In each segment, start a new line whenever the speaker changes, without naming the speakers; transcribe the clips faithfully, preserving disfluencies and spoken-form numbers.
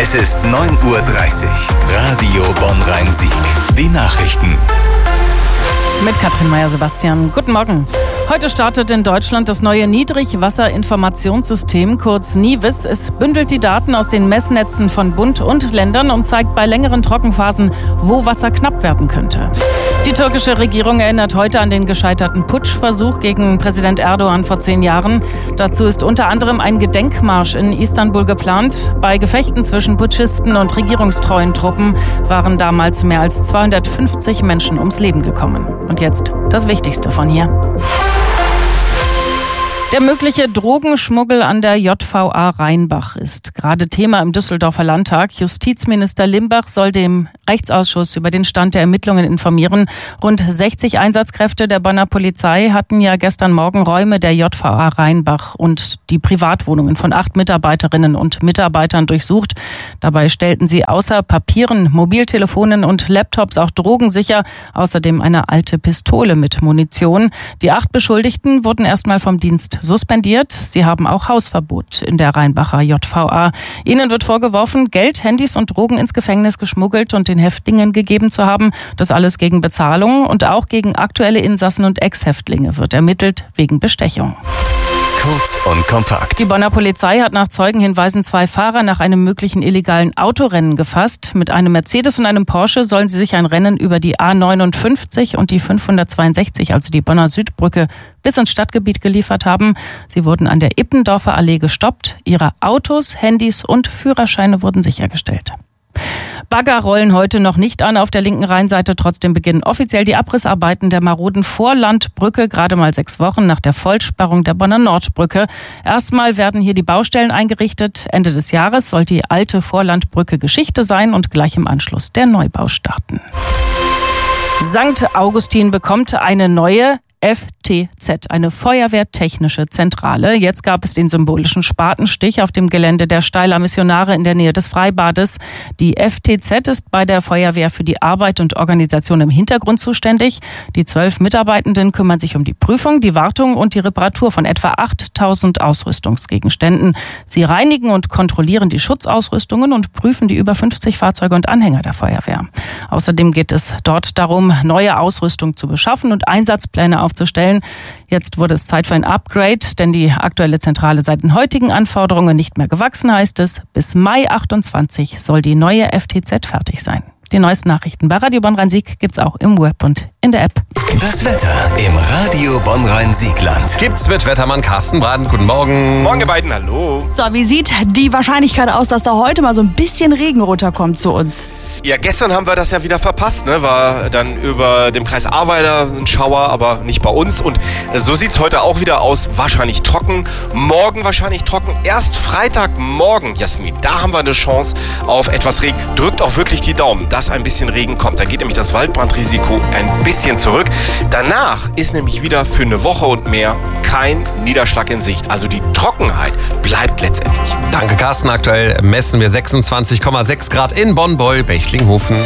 Es ist neun Uhr dreißig. Radio Bonn-Rhein-Sieg. Die Nachrichten.
Mit Katrin Meyer-Sebastian. Guten Morgen. Heute startet in Deutschland das neue Niedrigwasserinformationssystem, kurz NIWIS. Es bündelt die Daten aus den Messnetzen von Bund und Ländern und zeigt bei längeren Trockenphasen, wo Wasser knapp werden könnte. Die türkische Regierung erinnert heute an den gescheiterten Putschversuch gegen Präsident Erdogan vor zehn Jahren. Dazu ist unter anderem ein Gedenkmarsch in Istanbul geplant. Bei Gefechten zwischen Putschisten und regierungstreuen Truppen waren damals mehr als zweihundertfünfzig Menschen ums Leben gekommen. Und jetzt das Wichtigste von hier. Der mögliche Drogenschmuggel an der J V A Rheinbach ist gerade Thema im Düsseldorfer Landtag. Justizminister Limbach soll dem Rechtsausschuss über den Stand der Ermittlungen informieren. Rund sechzig Einsatzkräfte der Bonner Polizei hatten ja gestern Morgen Räume der J V A Rheinbach und die Privatwohnungen von acht Mitarbeiterinnen und Mitarbeitern durchsucht. Dabei stellten sie außer Papieren, Mobiltelefonen und Laptops auch Drogen sicher, außerdem eine alte Pistole mit Munition. Die acht Beschuldigten wurden erstmal vom Dienst suspendiert. Sie haben auch Hausverbot in der Rheinbacher J V A. Ihnen wird vorgeworfen, Geld, Handys und Drogen ins Gefängnis geschmuggelt und den Häftlingen gegeben zu haben. Das alles gegen Bezahlung und auch gegen aktuelle Insassen und Ex-Häftlinge wird ermittelt wegen Bestechung.
Kurz und kompakt.
Die Bonner Polizei hat nach Zeugenhinweisen zwei Fahrer nach einem möglichen illegalen Autorennen gefasst. Mit einem Mercedes und einem Porsche sollen sie sich ein Rennen über die A neunundfünfzig und die fünfhundertzweiundsechzig, also die Bonner Südbrücke, bis ins Stadtgebiet geliefert haben. Sie wurden an der Ippendorfer Allee gestoppt. Ihre Autos, Handys und Führerscheine wurden sichergestellt. Bagger rollen heute noch nicht an auf der linken Rheinseite. Trotzdem beginnen offiziell die Abrissarbeiten der maroden Vorlandbrücke, gerade mal sechs Wochen nach der Vollsperrung der Bonner Nordbrücke. Erstmal werden hier die Baustellen eingerichtet. Ende des Jahres soll die alte Vorlandbrücke Geschichte sein und gleich im Anschluss der Neubau starten. Sankt Augustin bekommt eine neue F T Z, eine Feuerwehrtechnische Zentrale. Jetzt gab es den symbolischen Spatenstich auf dem Gelände der Steiler Missionare in der Nähe des Freibades. Die F T Z ist bei der Feuerwehr für die Arbeit und Organisation im Hintergrund zuständig. Die zwölf Mitarbeitenden kümmern sich um die Prüfung, die Wartung und die Reparatur von etwa achttausend Ausrüstungsgegenständen. Sie reinigen und kontrollieren die Schutzausrüstungen und prüfen die über fünfzig Fahrzeuge und Anhänger der Feuerwehr. Außerdem geht es dort darum, neue Ausrüstung zu beschaffen und Einsatzpläne aufzustellen. Jetzt wurde es Zeit für ein Upgrade, denn die aktuelle Zentrale sei den heutigen Anforderungen nicht mehr gewachsen, heißt es. Bis Mai achtundzwanzig soll die neue F T Z fertig sein. Die neuesten Nachrichten bei Radio Bonn-Rhein-Sieg gibt's auch im Web und in der App.
Das Wetter im Radio Bonn-Rhein-Siegland.
Gibt's mit Wettermann Carsten Brand. Guten Morgen.
Morgen, ihr beiden, hallo.
So, wie sieht die Wahrscheinlichkeit aus, dass da heute mal so ein bisschen Regen runterkommt zu uns?
Ja, gestern haben wir das ja wieder verpasst, ne? War dann über dem Kreis Ahrweiler ein Schauer, aber nicht bei uns. Und so sieht's heute auch wieder aus. Wahrscheinlich trocken. Morgen wahrscheinlich trocken. Erst Freitagmorgen, Jasmin, da haben wir eine Chance auf etwas Regen. Drückt auch wirklich die Daumen, dass ein bisschen Regen kommt. Da geht nämlich das Waldbrandrisiko ein bisschen zurück. Danach ist nämlich wieder für eine Woche und mehr kein Niederschlag in Sicht. Also die Trockenheit bleibt letztendlich.
Danke, Carsten. Aktuell messen wir sechsundzwanzig Komma sechs Grad in Bonn-Beul-Bechlinghofen.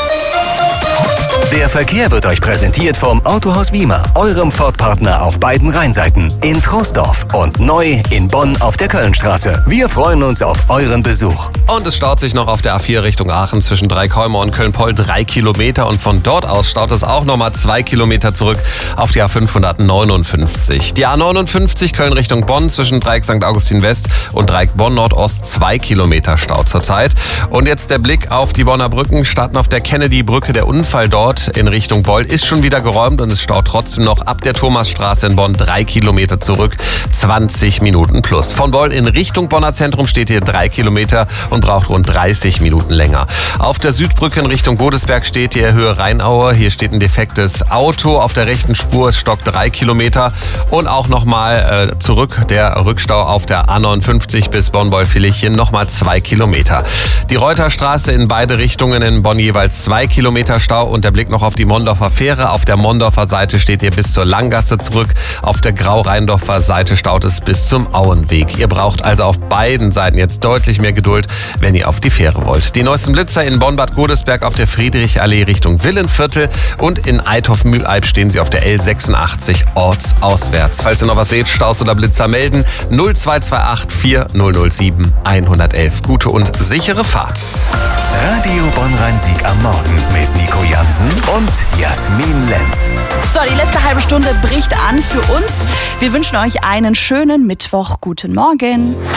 Der Verkehr wird euch präsentiert vom Autohaus Wiemer, eurem Ford-Partner auf beiden Rheinseiten, in Troisdorf und neu in Bonn auf der Kölnstraße. Wir freuen uns auf euren Besuch.
Und es staut sich noch auf der A vier Richtung Aachen zwischen Dreikäumer und Köln-Poll drei Kilometer. Und von dort aus staut es auch nochmal zwei Kilometer zurück auf die A fünfhundertneunundfünfzig. Die A neunundfünfzig Köln Richtung Bonn zwischen Dreieck Sankt Augustin West und Dreieck Bonn Nordost zwei Kilometer Stau zurzeit. Und jetzt der Blick auf die Bonner Brücken. Starten auf der Kennedy-Brücke. Der Unfall dort in Richtung Beul ist schon wieder geräumt und es staut trotzdem noch ab der Thomasstraße in Bonn drei Kilometer zurück, zwanzig Minuten plus. Von Beul in Richtung Bonner Zentrum steht hier drei Kilometer und braucht rund dreißig Minuten länger. Auf der Südbrücke in Richtung Godesberg steht hier Höhe Rheinaue. Hier steht ein defektes Auto auf der rechten Spur. Es stockt drei Kilometer und auch nochmal äh, zurück der Rückstau auf der A neunundfünfzig bis Bonn-Beul-Villichen nochmal zwei Kilometer. Die Reuterstraße in beide Richtungen in Bonn jeweils zwei Kilometer Stau und der Blick Blick noch auf die Mondorfer Fähre. Auf der Mondorfer Seite steht ihr bis zur Langgasse zurück. Auf der Grau-Rheindorfer Seite staut es bis zum Auenweg. Ihr braucht also auf beiden Seiten jetzt deutlich mehr Geduld, wenn ihr auf die Fähre wollt. Die neuesten Blitzer in Bonn-Bad Godesberg auf der Friedrichallee Richtung Villenviertel und in Eitorf-Mühleib stehen sie auf der L sechsundachtzig ortsauswärts. Falls ihr noch was seht, Staus oder Blitzer melden null zwei zwei acht vier null null sieben eins eins eins. Gute und sichere Fahrt.
Radio Bonn-Rhein-Sieg am Morgen mit Nico Jansen und Jasmin Lenz.
So, die letzte halbe Stunde bricht an für uns. Wir wünschen euch einen schönen Mittwoch. Guten Morgen.